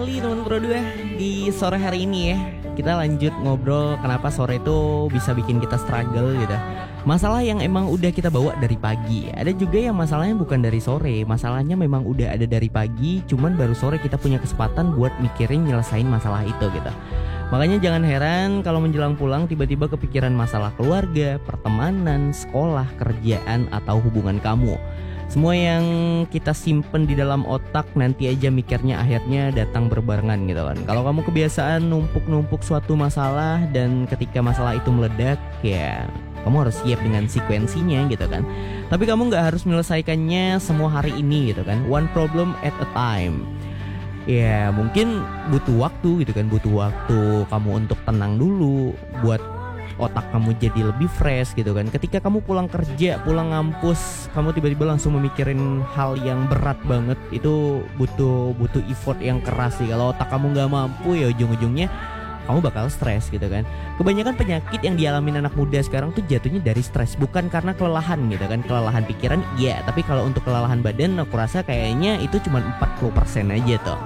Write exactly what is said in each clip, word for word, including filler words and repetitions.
Kali teman Pro dua di sore hari ini ya, kita lanjut ngobrol kenapa sore itu bisa bikin kita struggle gitu. Masalah yang emang udah kita bawa dari pagi. Ada juga yang masalahnya bukan dari sore, masalahnya memang udah ada dari pagi, cuman baru sore kita punya kesempatan buat mikirin nyelesain masalah itu gitu. Makanya jangan heran kalau menjelang pulang tiba-tiba kepikiran masalah keluarga, pertemanan, sekolah, kerjaan, atau hubungan kamu. Semua yang kita simpen di dalam otak nanti aja mikirnya akhirnya datang berbarengan gitu kan. Kalau kamu kebiasaan numpuk-numpuk suatu masalah dan ketika masalah itu meledak, ya kamu harus siap dengan sekuensinya gitu kan. Tapi kamu gak harus menyelesaikannya semua hari ini gitu kan. One problem at a time. Ya mungkin butuh waktu gitu kan. Butuh waktu kamu untuk tenang dulu, buat otak kamu jadi lebih fresh gitu kan. Ketika kamu pulang kerja, pulang ngampus, kamu tiba-tiba langsung memikirin hal yang berat banget, itu butuh butuh effort yang keras sih. Kalau otak kamu nggak mampu ya ujung-ujungnya kamu bakal stres gitu kan. Kebanyakan penyakit yang dialami anak muda sekarang tuh jatuhnya dari stres, bukan karena kelelahan gitu kan. Kelelahan pikiran iya, tapi kalau untuk kelelahan badan aku rasa kayaknya itu cuma empat puluh persen aja tuh.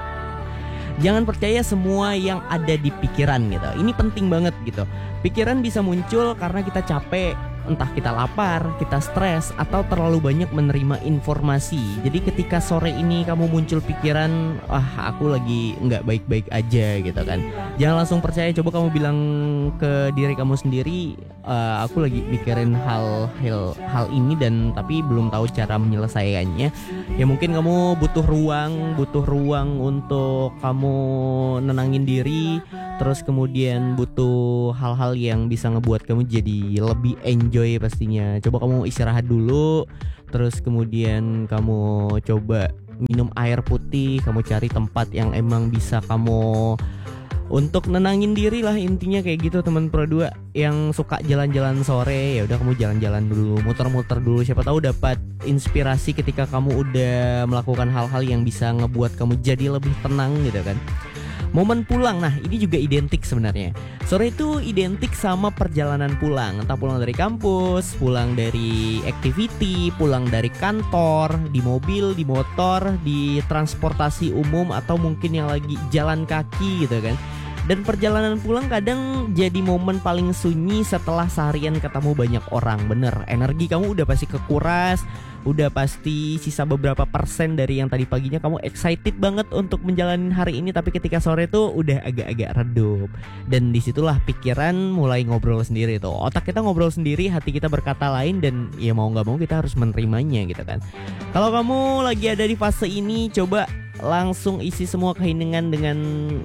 Jangan percaya semua yang ada di pikiran gitu. Ini penting banget gitu. Pikiran bisa muncul karena kita capek, entah kita lapar, kita stres, atau terlalu banyak menerima informasi. Jadi ketika sore ini kamu muncul pikiran, wah aku lagi nggak baik-baik aja gitu kan, jangan langsung percaya. Coba kamu bilang ke diri kamu sendiri, uh, aku lagi mikirin hal, hal hal ini dan tapi belum tahu cara menyelesaikannya. Ya mungkin kamu butuh ruang, butuh ruang untuk kamu nenangin diri. Terus kemudian butuh hal-hal yang bisa ngebuat kamu jadi lebih enjoy pastinya. Coba kamu istirahat dulu. Terus kemudian kamu coba minum air putih. Kamu cari tempat yang emang bisa kamu untuk nenangin diri lah, intinya kayak gitu teman Pro dua. Yang suka jalan-jalan sore, ya udah kamu jalan-jalan dulu, muter-muter dulu. Siapa tahu dapat inspirasi ketika kamu udah melakukan hal-hal yang bisa ngebuat kamu jadi lebih tenang gitu kan. Momen pulang, nah ini juga identik sebenarnya. Sore itu identik sama perjalanan pulang. Entah pulang dari kampus, pulang dari activity, pulang dari kantor, di mobil, di motor, di transportasi umum, atau mungkin yang lagi jalan kaki gitu kan. Dan perjalanan pulang kadang jadi momen paling sunyi setelah seharian ketemu banyak orang. Bener, energi kamu udah pasti kekuras, udah pasti sisa beberapa persen dari yang tadi paginya kamu excited banget untuk menjalani hari ini. Tapi ketika sore tuh udah agak-agak redup. Dan disitulah pikiran mulai ngobrol sendiri tuh. Otak kita ngobrol sendiri, hati kita berkata lain. Dan ya mau gak mau kita harus menerimanya gitu kan. Kalau kamu lagi ada di fase ini, coba langsung isi semua keheningan dengan,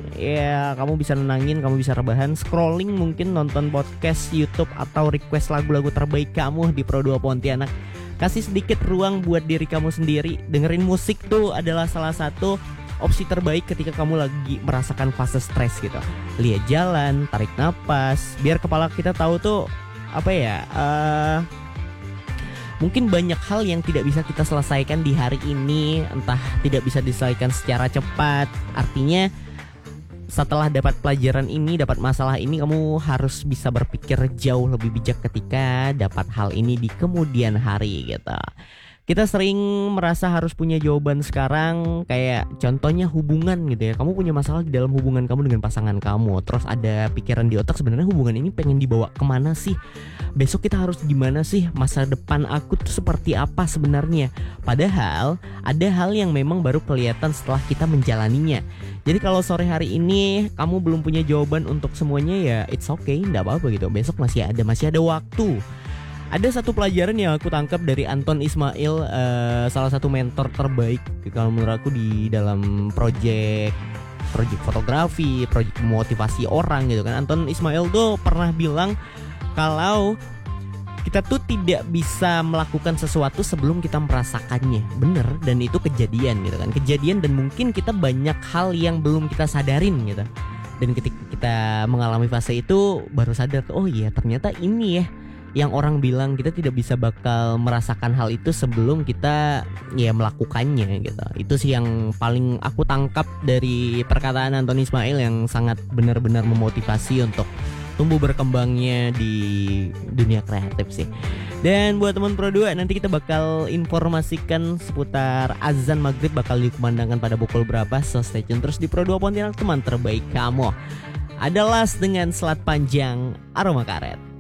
ya kamu bisa nenangin, kamu bisa rebahan, scrolling, mungkin nonton podcast YouTube, atau request lagu-lagu terbaik kamu di Pro dua Pontianak. Kasih sedikit ruang buat diri kamu sendiri. Dengerin musik tuh adalah salah satu opsi terbaik ketika kamu lagi merasakan fase stres gitu. Lihat jalan, tarik napas, biar kepala kita tahu tuh apa ya, uh, mungkin banyak hal yang tidak bisa kita selesaikan di hari ini, entah tidak bisa diselesaikan secara cepat. Artinya setelah dapat pelajaran ini, dapat masalah ini, kamu harus bisa berpikir jauh lebih bijak ketika dapat hal ini di kemudian hari gitu. Kita sering merasa harus punya jawaban sekarang. Kayak contohnya hubungan gitu ya. Kamu punya masalah di dalam hubungan kamu dengan pasangan kamu. Terus ada pikiran di otak, sebenarnya hubungan ini pengen dibawa kemana sih? Besok kita harus gimana sih? Masa depan aku tuh seperti apa sebenarnya? Padahal ada hal yang memang baru kelihatan setelah kita menjalaninya. Jadi kalau sore hari ini kamu belum punya jawaban untuk semuanya, ya it's okay, gak apa-apa gitu. Besok masih ada, masih ada waktu. Ada satu pelajaran yang aku tangkap dari Anton Ismail, uh, salah satu mentor terbaik kalau menurut aku di dalam project project fotografi, project motivasi orang gitu kan. Anton Ismail tuh pernah bilang kalau kita tuh tidak bisa melakukan sesuatu sebelum kita merasakannya. Bener, dan itu kejadian gitu kan. Kejadian dan mungkin kita banyak hal yang belum kita sadarin gitu. Dan ketika kita mengalami fase itu baru sadar, oh iya ternyata ini ya yang orang bilang kita tidak bisa bakal merasakan hal itu sebelum kita ya melakukannya gitu. Itu sih yang paling aku tangkap dari perkataan Anton Ismail yang sangat benar-benar memotivasi untuk tumbuh berkembangnya di dunia kreatif sih. Dan buat teman Pro dua, nanti kita bakal informasikan seputar azan maghrib bakal dikumandangkan pada pukul berapa. So stay tune terus di Pro dua Pontianak, teman terbaik kamu. Ada Las dengan Selat Panjang Aroma Karet.